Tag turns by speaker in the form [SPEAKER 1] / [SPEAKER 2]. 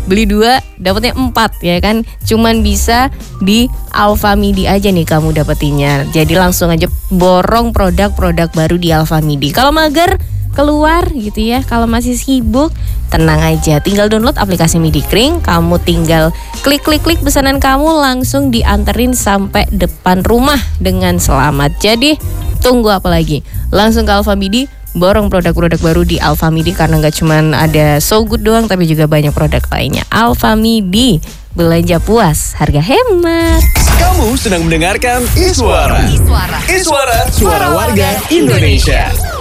[SPEAKER 1] beli 2 dapatnya 4 ya kan. Cuman bisa di Alfamidi aja nih kamu dapetinnya. Jadi langsung aja borong produk-produk baru di Alfamidi. Kalau mager keluar gitu ya, kalau masih sibuk, tenang aja, tinggal download aplikasi Midikring. Kamu tinggal klik pesanan kamu, langsung dianterin sampai depan rumah dengan selamat. Jadi tunggu apa lagi, langsung ke Alfamidi, borong produk-produk baru di Alfamidi. Karena gak cuman ada So Good doang, tapi juga banyak produk lainnya. Alfamidi, belanja puas, harga hemat.
[SPEAKER 2] Kamu sedang mendengarkan Iswara. Iswara, suara warga Indonesia.